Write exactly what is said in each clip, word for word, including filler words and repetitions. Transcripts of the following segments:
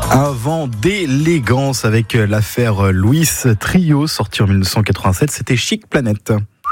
Un vent d'élégance avec l'affaire Louis Trio, sorti en dix-neuf cent quatre-vingt-sept, c'était Chic Planète.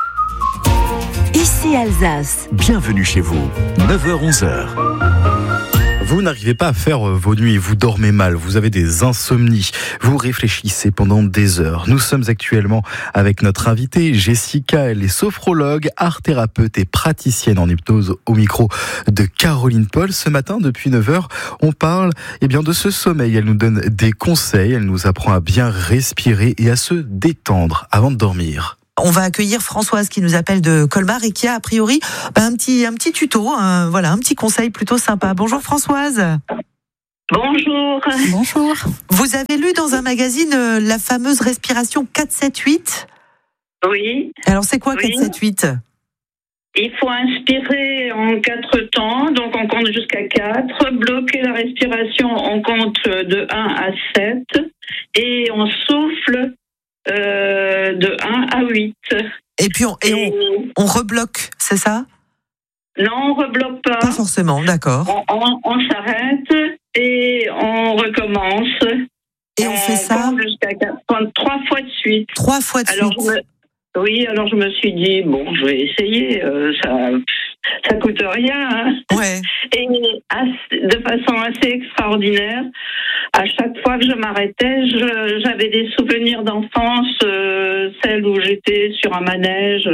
Ici Alsace. Bienvenue chez vous, neuf heures onze heures. Vous n'arrivez pas à faire vos nuits, vous dormez mal, vous avez des insomnies, vous réfléchissez pendant des heures. Nous sommes actuellement avec notre invitée Jessica, elle est sophrologue, art-thérapeute et praticienne en hypnose au micro de Caroline Paul. Ce matin, depuis neuf heures, on parle eh bien, de ce sommeil. Elle nous donne des conseils, elle nous apprend à bien respirer et à se détendre avant de dormir. On va accueillir Françoise qui nous appelle de Colmar et qui a a priori bah, un petit un petit tuto, un, voilà, un petit conseil plutôt sympa. Bonjour Françoise. Bonjour. Bonjour. Vous avez lu dans un magazine euh, la fameuse respiration quatre sept huit. Oui. Alors c'est quoi oui. quatre sept huit? Il faut inspirer en quatre temps, donc on compte jusqu'à quatre, bloquer la respiration, on compte de un à sept et on souffle Euh, de un à huit. Et puis on, et et on, on rebloque, c'est ça? Non, on rebloque pas. Pas forcément, d'accord. On, on, on s'arrête et on recommence. Et on, on fait ça jusqu'à quatre, trois fois de suite. Trois fois de alors, suite. Je me, oui, alors je me suis dit, bon, je vais essayer, euh, ça ça coûte rien. Hein. Ouais. Et assez, de façon assez extraordinaire, à chaque fois que je m'arrêtais, je, j'avais des souvenirs d'enfance, euh, celles où j'étais sur un manège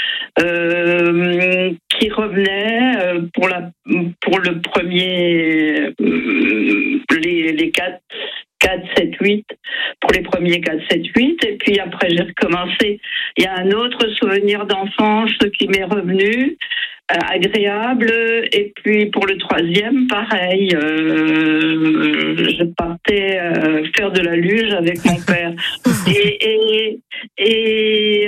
euh, qui revenaient euh, pour, la, pour le premier, euh, les, les quatre. quatre, sept, huit, pour les premiers quatre, sept, huit, et puis après j'ai recommencé. Il y a un autre souvenir d'enfance qui m'est revenu, euh, agréable, et puis pour le troisième, pareil, euh, je partais euh, faire de la luge avec mon père. Et, et, et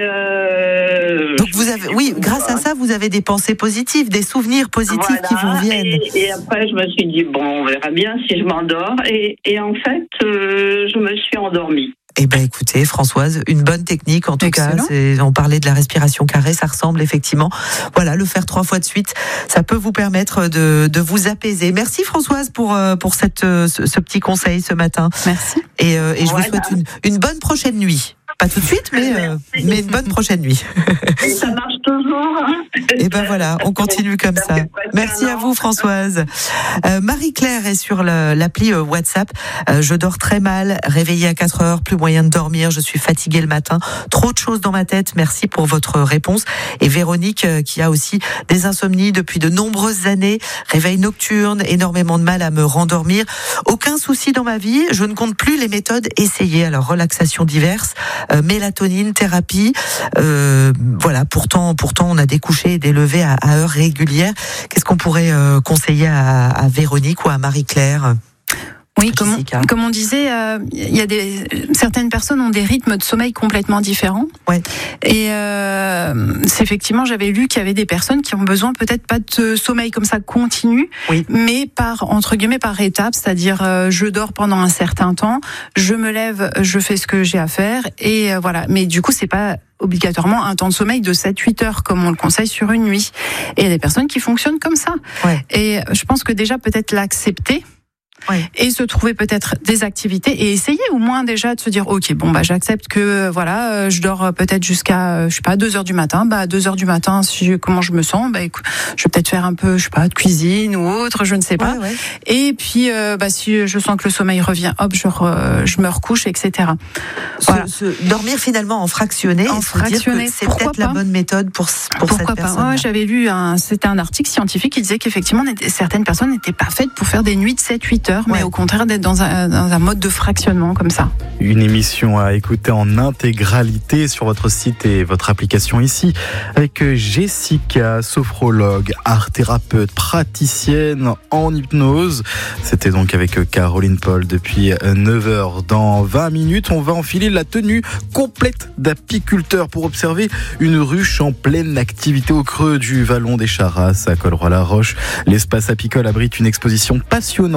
euh, donc vous avez, oui, grâce à ça, vous avez des pensées positives, des souvenirs positifs voilà, qui vous viennent. Et, et après, je me suis dit, bon, on verra bien si je m'endors. Et, et en fait, euh, je me suis endormie. Eh ben, écoutez, Françoise, une bonne technique, en tout Excellent. cas. C'est, on parlait de la respiration carrée, ça ressemble effectivement. Voilà, le faire trois fois de suite, ça peut vous permettre de, de vous apaiser. Merci Françoise pour, pour cette, ce, ce petit conseil ce matin. Merci. Et, euh, et je voilà. vous souhaite une, une bonne prochaine nuit. Pas tout de suite, mais, euh, mais une bonne prochaine nuit. Et ça marche toujours. Hein. Et ben voilà, on continue comme ça. Merci à vous Françoise. Euh, Marie-Claire est sur le, l'appli euh, WhatsApp. Euh, je dors très mal, réveillée à quatre heures, plus moyen de dormir, je suis fatiguée le matin, trop de choses dans ma tête. Merci pour votre réponse. Et Véronique euh, qui a aussi des insomnies depuis de nombreuses années, réveil nocturne, énormément de mal à me rendormir. Aucun souci dans ma vie, je ne compte plus les méthodes essayées. Alors relaxation diverses, euh, mélatonine, thérapie, euh, voilà. Pourtant, pourtant, on a des couchers et des levées à, à heures régulières. Qu'est-ce qu'on pourrait euh, conseiller à, à Véronique ou à Marie-Claire ? Oui, comme on, comme on disait, euh, il y a des certaines personnes ont des rythmes de sommeil complètement différents. Ouais. Et euh, c'est effectivement, j'avais lu qu'il y avait des personnes qui ont besoin peut-être pas de sommeil comme ça continu, oui. mais par entre guillemets par étapes, c'est-à-dire euh, je dors pendant un certain temps, je me lève, je fais ce que j'ai à faire et euh, voilà. Mais du coup, c'est pas obligatoirement un temps de sommeil de sept huit heures comme on le conseille sur une nuit. Et il y a des personnes qui fonctionnent comme ça. Ouais. Et je pense que déjà peut-être l'accepter. Oui. Et se trouver peut-être des activités et essayer au moins déjà de se dire ok bon bah j'accepte que voilà je dors peut-être jusqu'à je sais pas deux heures du matin, bah à deux heures du matin si je, comment je me sens, bah écoute, je vais peut-être faire un peu je sais pas de cuisine ou autre, je ne sais pas, ouais, ouais. Et puis euh, bah si je sens que le sommeil revient, hop je, re, je me recouche, etc. Voilà. Se, se dormir finalement en fractionné, en fractionné, c'est peut-être pas la bonne méthode pour pour pourquoi cette pas. personne. Ouais, j'avais lu un c'était un article scientifique qui disait qu'effectivement certaines personnes n'étaient pas faites pour faire des nuits de sept huit heures, mais ouais. au contraire d'être dans un, dans un mode de fractionnement comme ça. Une émission à écouter en intégralité sur votre site et votre application ici avec Jessica, sophrologue, art-thérapeute, praticienne en hypnose. C'était donc avec Caroline Paul depuis neuf heures. Dans vingt minutes, on va enfiler la tenue complète d'apiculteur pour observer une ruche en pleine activité au creux du vallon des Charras à Colroy-la-Roche. L'espace apicole abrite une exposition passionnante et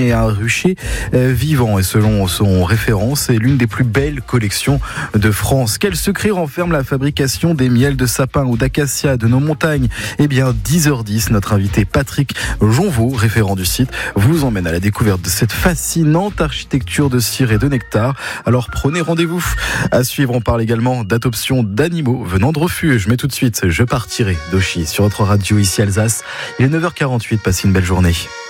est un rucher vivant et selon son référent, c'est l'une des plus belles collections de France. Quel secret renferme la fabrication des miels de sapin ou d'acacia de nos montagnes? Eh bien, dix heures dix, notre invité Patrick Jonvaux, référent du site, vous emmène à la découverte de cette fascinante architecture de cire et de nectar. Alors prenez rendez-vous. À suivre, on parle également d'adoption d'animaux venant de refuge. Mais tout de suite, je partirai d'Auchy sur votre radio ici Alsace. Il est neuf heures quarante-huit, passez une belle journée.